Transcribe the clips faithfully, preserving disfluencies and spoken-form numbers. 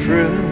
true.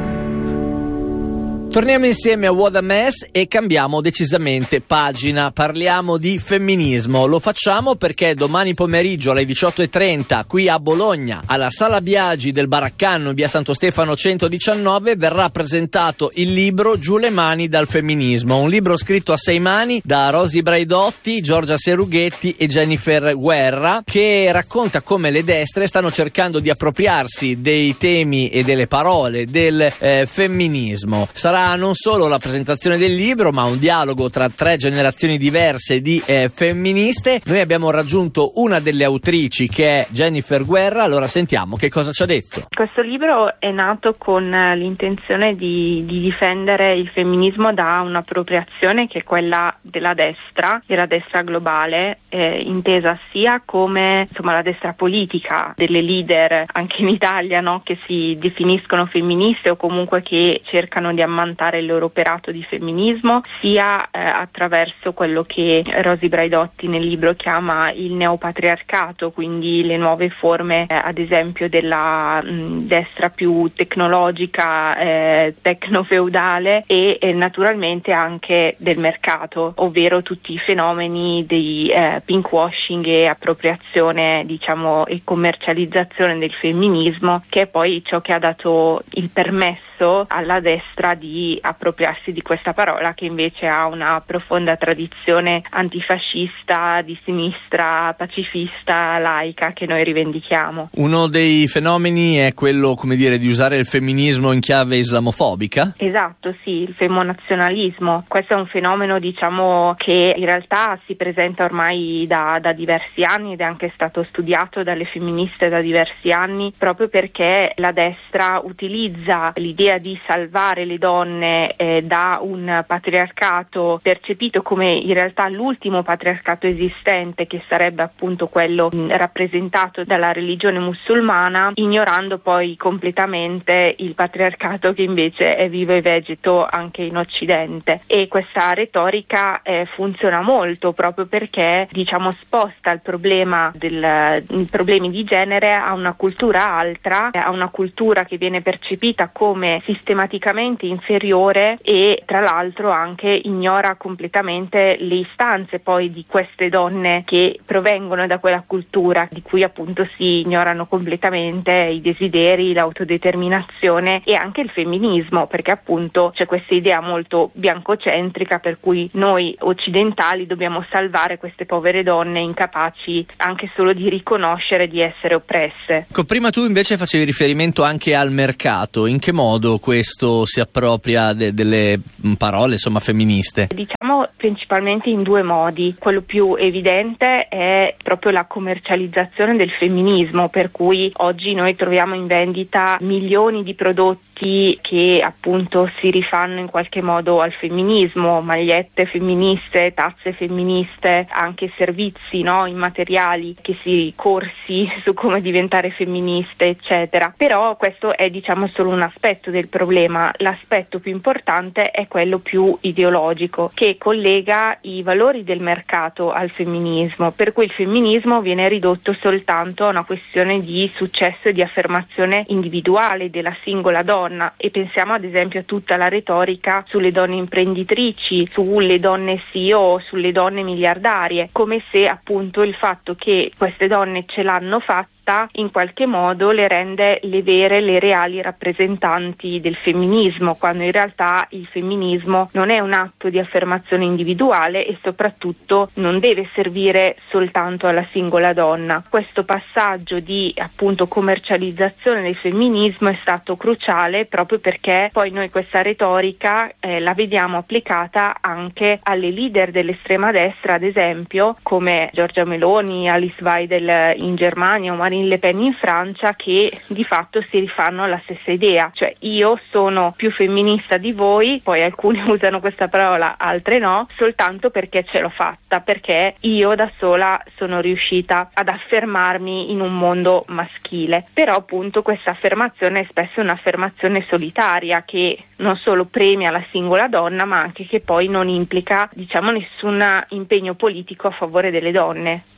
Torniamo insieme a What a Mess e cambiamo decisamente pagina. Parliamo di femminismo. Lo facciamo perché domani pomeriggio alle diciotto e trenta qui a Bologna, alla Sala Biagi del Baraccano, via Santo Stefano centodiciannove, verrà presentato il libro Giù le mani dal femminismo. Un libro scritto a sei mani da Rosy Braidotti, Giorgia Serughetti e Jennifer Guerra, che racconta come le destre stanno cercando di appropriarsi dei temi e delle parole del eh, femminismo. Sarà non solo la presentazione del libro, ma un dialogo tra tre generazioni diverse di eh, femministe. Noi abbiamo raggiunto una delle autrici, che è Jennifer Guerra. Allora sentiamo che cosa ci ha detto. Questo libro è nato con l'intenzione di, di difendere il femminismo da un'appropriazione che è quella della destra, della destra globale, eh, intesa sia come insomma la destra politica, delle leader anche in Italia, no? Che si definiscono femministe o comunque che cercano di ammantare il loro operato di femminismo, sia eh, attraverso quello che Rosy Braidotti nel libro chiama il neopatriarcato, quindi le nuove forme eh, ad esempio della mh, destra più tecnologica, eh, tecnofeudale e, e naturalmente anche del mercato, ovvero tutti i fenomeni di eh, pinkwashing e appropriazione, diciamo, e commercializzazione del femminismo, che è poi ciò che ha dato il permesso alla destra di appropriarsi di questa parola, che invece ha una profonda tradizione antifascista, di sinistra, pacifista, laica, che noi rivendichiamo. Uno dei fenomeni è quello, come dire, di usare il femminismo in chiave islamofobica? Esatto, sì, il femonazionalismo. Questo è un fenomeno, diciamo, che in realtà si presenta ormai da, da diversi anni ed è anche stato studiato dalle femministe da diversi anni, proprio perché la destra utilizza l'idea di salvare le donne eh, da un patriarcato percepito come in realtà l'ultimo patriarcato esistente, che sarebbe appunto quello mh, rappresentato dalla religione musulmana, ignorando poi completamente il patriarcato che invece è vivo e vegeto anche in Occidente. E questa retorica eh, funziona molto proprio perché, diciamo, sposta il problema del i problemi di genere a una cultura altra, a una cultura che viene percepita come sistematicamente inferiore e tra l'altro anche ignora completamente le istanze poi di queste donne che provengono da quella cultura, di cui appunto si ignorano completamente i desideri, l'autodeterminazione e anche il femminismo, perché appunto c'è questa idea molto biancocentrica per cui noi occidentali dobbiamo salvare queste povere donne incapaci anche solo di riconoscere di essere oppresse. Ecco, prima tu invece facevi riferimento anche al mercato. In che modo questo si appropria de- delle parole, insomma, femministe? Diciamo principalmente in due modi. Quello più evidente è proprio la commercializzazione del femminismo, per cui oggi noi troviamo in vendita milioni di prodotti che appunto si rifanno in qualche modo al femminismo, magliette femministe, tazze femministe, anche servizi, no, immateriali, che si corsi su come diventare femministe, eccetera. Però questo è, diciamo, solo un aspetto del problema. L'aspetto più importante è quello più ideologico, che collega i valori del mercato al femminismo, per cui il femminismo viene ridotto soltanto a una questione di successo e di affermazione individuale della singola donna. E pensiamo ad esempio a tutta la retorica sulle donne imprenditrici, sulle donne C E O, sulle donne miliardarie, come se appunto il fatto che queste donne ce l'hanno fatta in qualche modo le rende le vere, le reali rappresentanti del femminismo, quando in realtà il femminismo non è un atto di affermazione individuale e soprattutto non deve servire soltanto alla singola donna. Questo passaggio di appunto commercializzazione del femminismo è stato cruciale proprio perché poi noi questa retorica eh, la vediamo applicata anche alle leader dell'estrema destra, ad esempio come Giorgia Meloni, Alice Weidel in Germania o Marine Le Pen in Francia, che di fatto si rifanno alla stessa idea, cioè io sono più femminista di voi, poi alcuni usano questa parola, altre no, soltanto perché ce l'ho fatta, perché io da sola sono riuscita ad affermarmi in un mondo maschile. Però appunto questa affermazione è spesso un'affermazione solitaria che non solo premia la singola donna, ma anche che poi non implica, diciamo, nessun impegno politico a favore delle donne,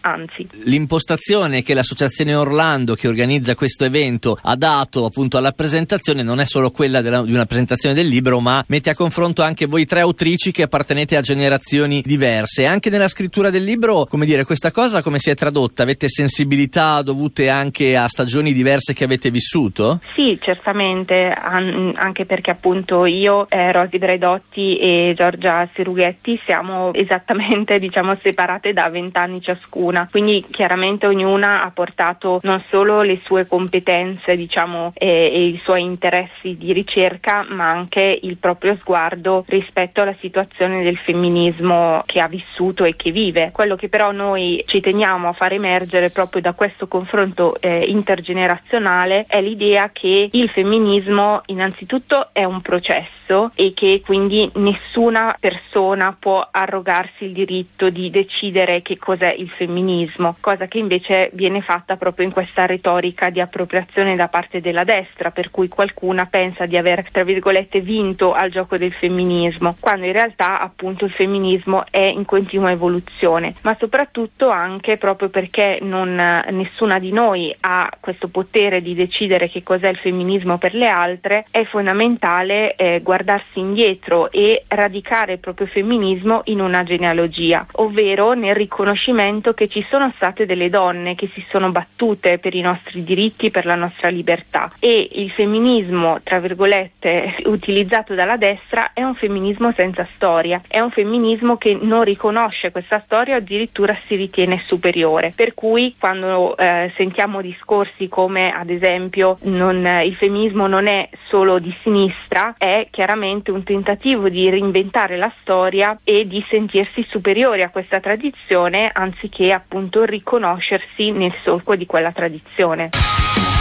anzi. L'impostazione che l'associazione Orlando, che organizza questo evento, ha dato appunto alla presentazione non è solo quella della, di una presentazione del libro, ma mette a confronto anche voi tre autrici che appartenete a generazioni diverse. Anche nella scrittura del libro, come dire, questa cosa come si è tradotta? Avete sensibilità dovute anche a stagioni diverse che avete vissuto? Sì, certamente, an- anche perché appunto io, eh, Rosy Braidotti e Giorgia Serughetti siamo esattamente, diciamo, separate da vent'anni ciascuna, quindi chiaramente ognuna ha portato non solo le sue competenze, diciamo, e, e i suoi interessi di ricerca, ma anche il proprio sguardo rispetto alla situazione del femminismo che ha vissuto e che vive. Quello che però noi ci teniamo a far emergere proprio da questo confronto eh, intergenerazionale è l'idea che il femminismo innanzitutto è un processo e che quindi nessuna persona può arrogarsi il diritto di decidere che cos'è il femminismo, cosa che invece viene fatta proprio in questa retorica di appropriazione da parte della destra, per cui qualcuna pensa di aver, tra virgolette, vinto al gioco del femminismo, quando in realtà appunto il femminismo è in continua evoluzione, ma soprattutto anche proprio perché non, nessuna di noi ha questo potere di decidere che cos'è il femminismo per le altre, è fondamentale eh, guardarsi indietro e radicare il proprio femminismo in una genealogia, ovvero nel riconoscimento che ci sono state delle donne che si sono battute per i nostri diritti, per la nostra libertà, e il femminismo, tra virgolette, utilizzato dalla destra è un femminismo senza storia, è un femminismo che non riconosce questa storia, addirittura si ritiene superiore, per cui quando eh, sentiamo discorsi come ad esempio non, il femminismo non è solo di sinistra, è chiaramente un tentativo di reinventare la storia e di sentirsi superiori a questa tradizione anziché appunto riconoscersi nel solco di quella tradizione.